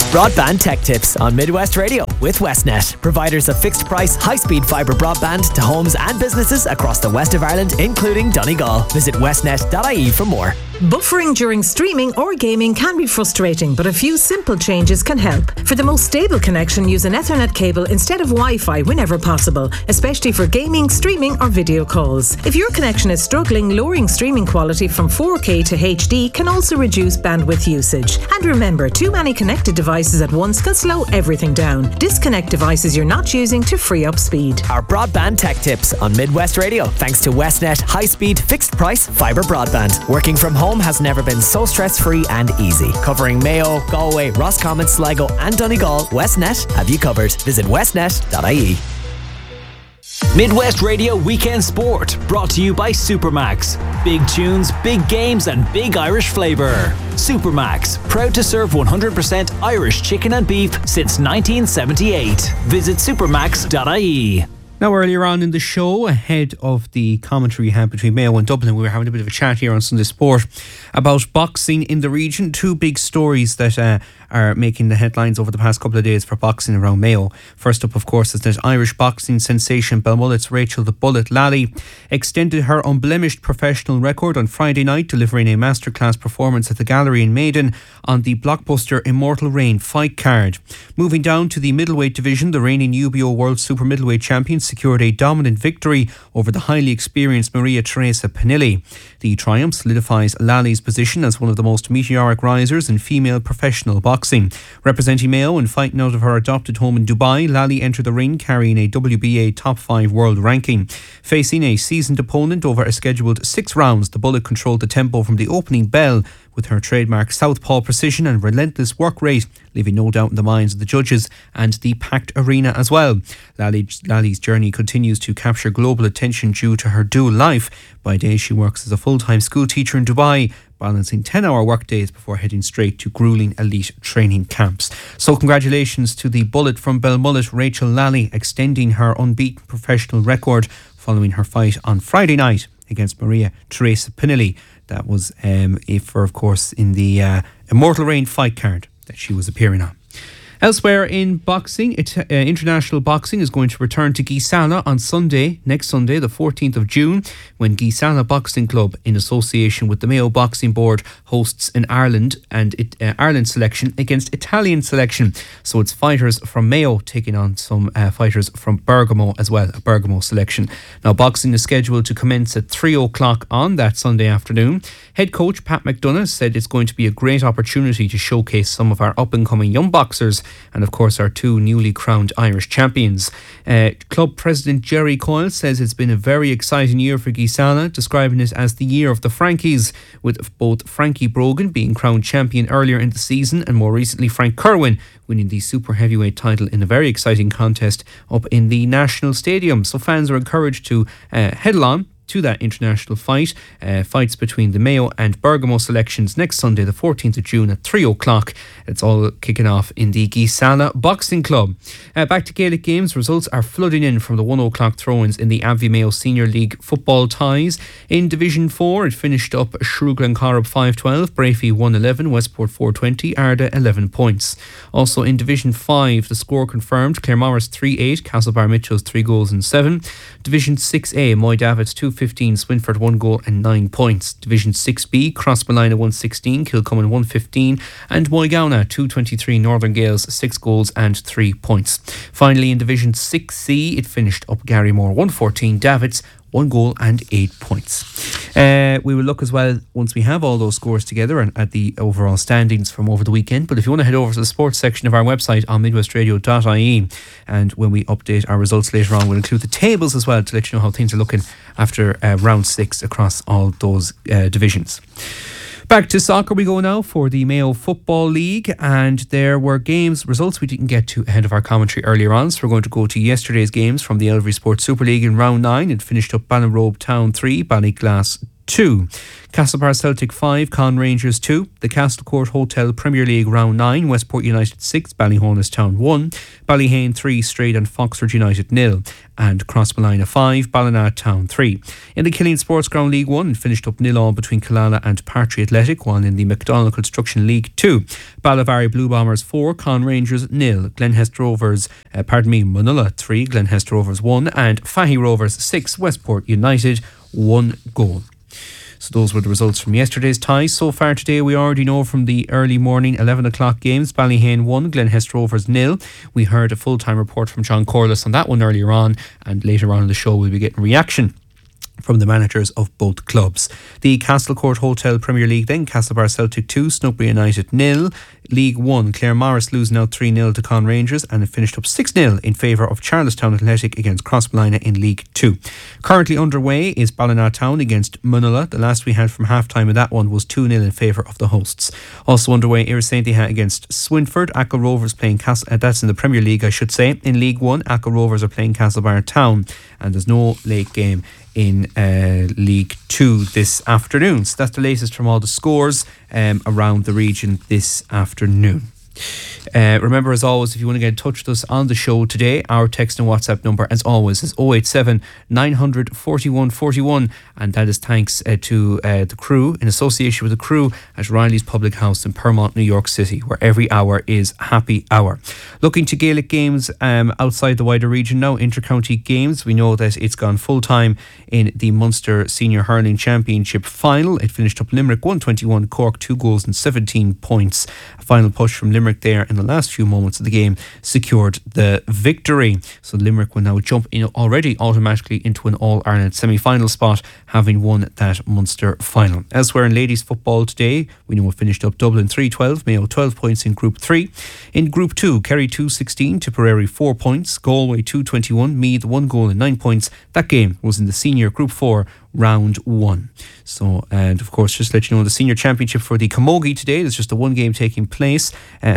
Broadband Tech Tips on Midwest Radio with Westnet, providers of fixed price, high-speed fibre broadband to homes and businesses across the west of Ireland, including Donegal. Visit westnet.ie for more. Buffering during streaming or gaming can be frustrating, but a few simple changes can help. For the most stable connection, use an Ethernet cable instead of Wi-Fi whenever possible, especially for gaming, streaming or video calls. If your connection is struggling, lowering streaming quality from 4K to HD can also reduce bandwidth usage. And remember, too many connected devices at once can slow everything down. Disconnect devices you're not using to free up speed. Our Broadband Tech Tips on Midwest Radio, thanks to Westnet high-speed, fixed-price fibre broadband. Working from home has never been so stress-free and easy. Covering Mayo, Galway, Roscommon, Sligo and Donegal, Westnet have you covered. Visit westnet.ie. Midwest Radio Weekend Sport, brought to you by Supermax. Big tunes, big games and big Irish flavour. Supermax, proud to serve 100% Irish chicken and beef since 1978. Visit supermax.ie. Now, earlier on in the show, ahead of the commentary we had between Mayo and Dublin, we were having a bit of a chat here on Sunday Sport about boxing in the region. Two big stories that are making the headlines over the past couple of days for boxing around Mayo. First up, of course, is that Irish boxing sensation Belmullet's Rachel the Bullet Lally extended her unblemished professional record on Friday night, delivering a masterclass performance at the Gallery in Maiden on the blockbuster Immortal Reign fight card. Moving down to the middleweight division, the reigning UBO World Super Middleweight champion secured a dominant victory over the highly experienced Maria Teresa Pinilli. The triumph solidifies Lally's position as one of the most meteoric risers in female professional boxing. Representing Mayo and fighting out of her adopted home in Dubai, Lally entered the ring carrying a WBA top 5 world ranking. Facing a seasoned opponent over a scheduled 6 rounds, the Bullet controlled the tempo from the opening bell with her trademark southpaw precision and relentless work rate, leaving no doubt in the minds of the judges and the packed arena as well. Lally's journey continues to capture global attention due to her dual life. By day, she works as a full-time school teacher in Dubai, balancing 10-hour workdays before heading straight to grueling elite training camps. So congratulations to the Bullet from Belmullet, Rachel Lally, extending her unbeaten professional record following her fight on Friday night against Maria Teresa Pinilli. That was of course, in the Immortal Reign fight card that she was appearing on. Elsewhere in boxing, international boxing is going to return to Geesala on next Sunday, the 14th of June, when Geesala Boxing Club, in association with the Mayo Boxing Board, hosts an Ireland selection against Italian selection. So it's fighters from Mayo taking on some fighters from Bergamo as well, a Bergamo selection. Now, boxing is scheduled to commence at 3 o'clock on that Sunday afternoon. Head coach Pat McDonough said it's going to be a great opportunity to showcase some of our up-and-coming young boxers and, of course, our 2 newly crowned Irish champions. Club President Jerry Coyle says it's been a very exciting year for Geesala, describing it as the year of the Frankies, with both Frankie Brogan being crowned champion earlier in the season and more recently Frank Kerwin winning the super heavyweight title in a very exciting contest up in the National Stadium. So fans are encouraged to head on to that international fights between the Mayo and Bergamo selections next Sunday, the 14th of June at 3 o'clock. It's all kicking off in the Geesala Boxing Club. Back to Gaelic games, results are flooding in from the 1 o'clock throw-ins in the Abbey Mayo Senior League football ties. In Division 4, it finished up Shrewd Glencorrib 5-12, Brafey 1-11, Westport 4-20, Arda 11 points. Also in Division 5, the score confirmed: Claremorris 3-8, Castlebar Mitchells 3 goals and 7. Division 6A, Moy Davids 2-15, Swinford 1 goal and 9 points. Division 6B, Crossmolina 1-16, Kilcommon 1-15 and Moygownagh 2-23, Northern Gales 6 goals and 3 points. Finally in Division 6C, it finished up Garrymore 1-14, Davids 1 goal and 8 points. We will look as well, once we have all those scores together, and at the overall standings from over the weekend. But if you want to head over to the sports section of our website on midwestradio.ie, and when we update our results later on, we'll include the tables as well to let you know how things are looking after round 6 across all those divisions. Back to soccer we go now for the Mayo Football League, and there were results we didn't get to ahead of our commentary earlier on, so we're going to go to yesterday's games from the Elvery Sports Super League in round 9. It finished up Ballinrobe Town 3, Ballyglass 2. Castlebar Celtic 5, Con Rangers 2. The Castlecourt Hotel Premier League Round 9, Westport United 6, Ballyhonus Town 1. Ballyhane 3, Strayed and Foxford United 0. And Crossmolina 5, Ballina Town 3. In the Killeen Sports Ground League 1, finished up 0-0 between Killala and Partry Athletic, while in the McDonald Construction League 2, Ballivary Blue Bombers 4, Con Rangers 0, Glenhester Rovers, Munulla 3, Glenhester Rovers 1, and Fahy Rovers 6, Westport United 1 goal. So those were the results from yesterday's ties. So far today, we already know from the early morning 11 o'clock games, Ballyhane 1, Glenhester Rovers 0. We heard a full-time report from John Corliss on that one earlier on, and later on in the show we'll be getting reaction from the managers of both clubs. The Castlecourt Hotel Premier League then, Castlebar Celtic 2, Snowbury United 0. League 1, Clare Morris losing out 3-0 to Con Rangers, and it finished up 6-0 in favour of Charlestown Athletic against Crossmolina in League 2. Currently underway is Ballina Town against Munulla. The last we had from half-time of that one was 2-0 in favour of the hosts. Also underway, Irisaintiha against Swinford. Achill Rovers playing that's in the Premier League, I should say. In League 1, Achill Rovers are playing Castlebar Town, and there's no late game in League 2 this afternoon. So that's the latest from all the scores around the region this afternoon. Remember, as always, if you want to get in touch with us on the show today, our text and WhatsApp number, as always, is 087 900 41 41, and that is thanks to the crew, in association with the crew at Riley's Public House in Permont, New York City, where every hour is happy hour. Looking to Gaelic games outside the wider region now, inter-county games, we know that it's gone full-time in the Munster Senior Hurling Championship final. It finished up Limerick 121, Cork 2 goals and 17 points. A final push from Limerick there in the last few moments of the game secured the victory. So Limerick will now jump in already automatically into an All-Ireland semi-final spot, having won that Munster final. Elsewhere in ladies football today, we know it finished up Dublin 3-12, Mayo 12 points in Group 3. In Group 2, Kerry 2-16, Tipperary 4 points, Galway 2-21, Meath 1 goal and 9 points. That game was in the senior Group 4 round 1. So, and of course, just to let you know, the senior championship for the Camogie today, there's just a one game taking place,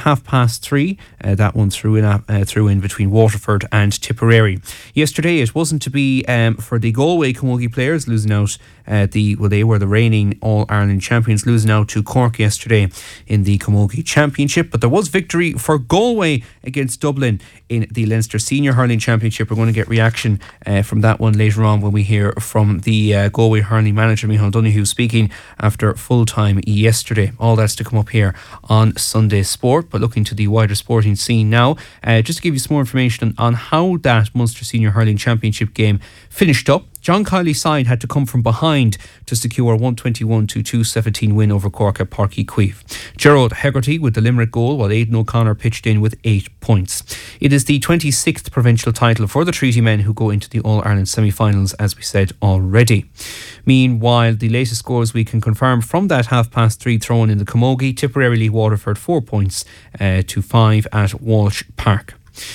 3:30. That one threw in between Waterford and Tipperary. Yesterday, it wasn't to be for the Galway Camogie players, losing out they were the reigning All-Ireland champions, losing out to Cork yesterday in the Camogie Championship. But there was victory for Galway against Dublin in the Leinster Senior Hurling Championship. We're going to get reaction from that one later on when we hear from the Galway hurling manager, Micheál Donoghue, speaking after full time yesterday. All that's to come up here on Sunday Sport. But looking to the wider sporting scene now, just to give you some more information on how that Munster Senior Hurling Championship game finished up. John Kiley's side had to come from behind to secure a 121-217 win over Cork at Páirc Uí Chaoimh. Gerard Hegarty with the Limerick goal, while Aidan O'Connor pitched in with 8 points. It is the 26th provincial title for the Treaty men, who go into the All-Ireland semi-finals, as we said already. Meanwhile, the latest scores we can confirm from that 3:30 throw-in in the Camogie: Tipperary lead Waterford 4 points to 5 at Walsh Park.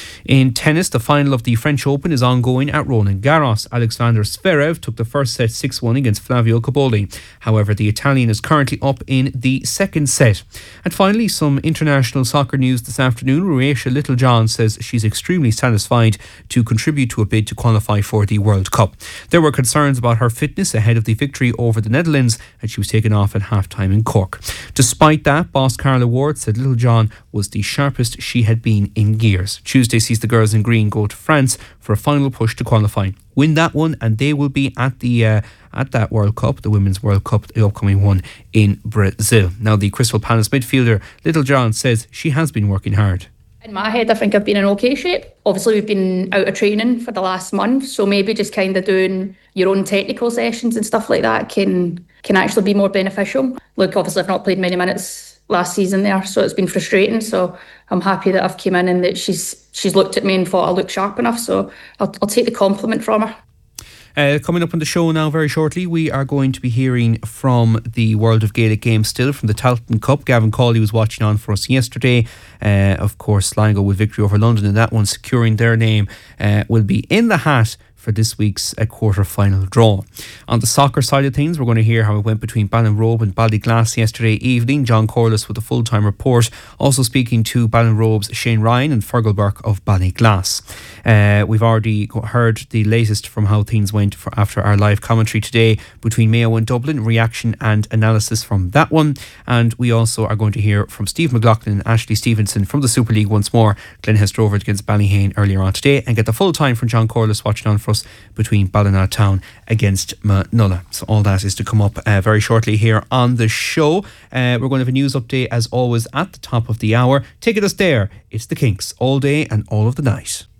In tennis, the final of the French Open is ongoing at Roland Garros. Alexander Zverev took the first set 6-1 against Flavio Cobolli. However, the Italian is currently up in the second set. And finally, some international soccer news this afternoon. Ruesha Littlejohn says she's extremely satisfied to contribute to a bid to qualify for the World Cup. There were concerns about her fitness ahead of the victory over the Netherlands, and she was taken off at half-time in Cork. Despite that, boss Carla Ward said Littlejohn was the sharpest she had been in years. Tuesday sees the girls in green go to France for a final push to qualify. Win that one and they will be at the at that World Cup, the Women's World Cup, the upcoming one in Brazil. Now, the Crystal Palace midfielder Littlejohn says she has been working hard. In my head, I think I've been in okay shape. Obviously, we've been out of training for the last month, so maybe just kind of doing your own technical sessions and stuff like that can actually be more beneficial. Look, obviously, I've not played many minutes last season there, so it's been frustrating. So I'm happy that I've come in and that she's looked at me and thought I look sharp enough. So I'll take the compliment from her. Coming up on the show now very shortly, we are going to be hearing from the World of Gaelic Games still, from the Tailteann Cup. Gavin Cawley was watching on for us yesterday. Of course, Sligo with victory over London, and that one securing their name will be in the hat for this week's quarter-final draw. On the soccer side of things, we're going to hear how it went between Ballinrobe and Ballyglass yesterday evening. John Corliss with a full-time report. Also speaking to Ballinrobe's Shane Ryan and Fergal Burke of Ballyglass. We've already heard the latest from how things went after our live commentary today between Mayo and Dublin, reaction and analysis from that one. And we also are going to hear from Steve McLaughlin and Ashley Stevenson from the Super League once more. Glenhest Rovers against Ballyhane earlier on today, and get the full time from John Corliss watching on for us between Ballinatown against Manulla. So all that is to come up very shortly here on the show. We're going to have a news update as always at the top of the hour. Taking us there, it's the Kinks all day and all of the night.